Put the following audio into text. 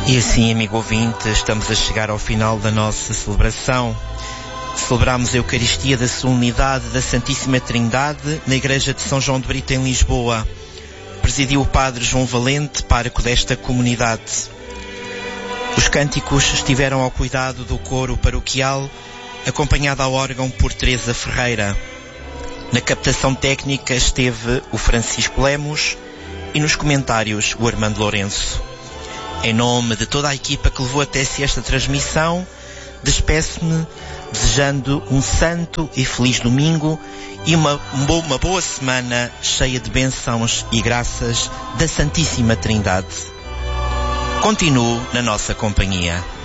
E assim, amigo ouvinte, estamos a chegar ao final da nossa celebração. Celebramos a Eucaristia da Solenidade da Santíssima Trindade na Igreja de São João de Brito, em Lisboa. Presidiu o Padre João Valente, pároco desta comunidade. Os cânticos estiveram ao cuidado do coro paroquial, acompanhado ao órgão por Teresa Ferreira. Na captação técnica esteve o Francisco Lemos e nos comentários o Armando Lourenço. Em nome de toda a equipa que levou até si esta transmissão, despeço-me desejando um santo e feliz domingo e uma boa semana cheia de bênçãos e graças da Santíssima Trindade. Continuo na nossa companhia.